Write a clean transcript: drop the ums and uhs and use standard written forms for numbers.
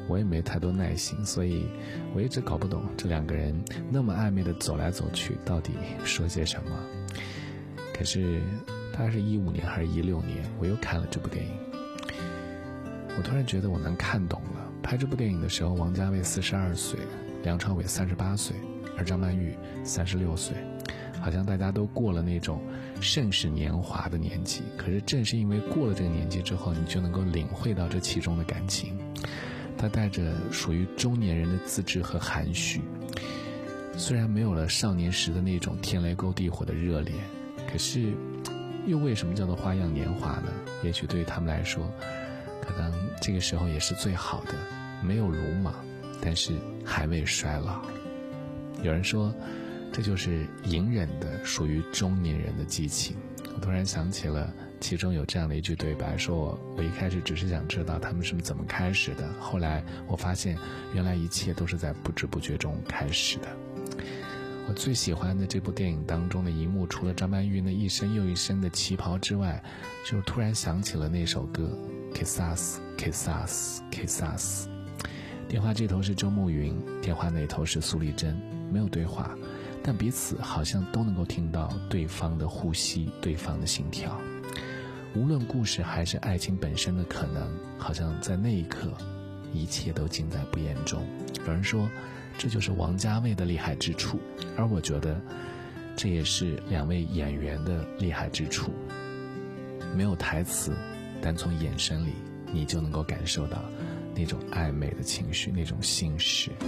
我也没太多耐心，所以我一直搞不懂这两个人那么暧昧的走来走去到底说些什么。可是大概是15年还是16年，我又看了这部电影，我突然觉得我能看懂了。拍这部电影的时候，王家卫42岁，梁朝伟38岁，而张曼玉36岁，好像大家都过了那种盛世年华的年纪。可是正是因为过了这个年纪之后，你就能够领会到这其中的感情。他带着属于中年人的自制和含蓄，虽然没有了少年时的那种天雷勾地火的热烈，可是又为什么叫做花样年华呢？也许对于他们来说，可能这个时候也是最好的，没有鲁莽，但是还未衰老。有人说这就是隐忍的属于中年人的激情。我突然想起了其中有这样的一句对白，说我一开始只是想知道他们是怎么开始的，后来我发现原来一切都是在不知不觉中开始的。我最喜欢的这部电影当中的一幕，除了张曼玉那一身又一身的旗袍之外，就突然想起了那首歌 Quizás Quizás Quizás。 电话这头是周慕云，电话那头是苏丽珍，没有对话，但彼此好像都能够听到对方的呼吸，对方的心跳。无论故事还是爱情本身的可能，好像在那一刻一切都尽在不言中。有人说这就是王家卫的厉害之处，而我觉得这也是两位演员的厉害之处。没有台词，但从眼神里你就能够感受到那种暧昧的情绪，那种心事。